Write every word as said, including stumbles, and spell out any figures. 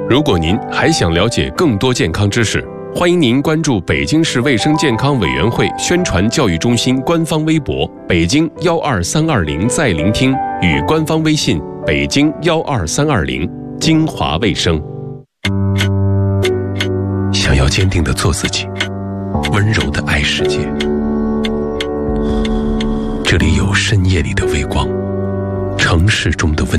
如果您还想了解更多健康知识，欢迎您关注北京市卫生健康委员会宣传教育中心官方微博北京幺二三二零在聆听与官方微信北京幺二三二零精华卫生。想要坚定地做自己，温柔地爱世界，这里有深夜里的微光，城市中的温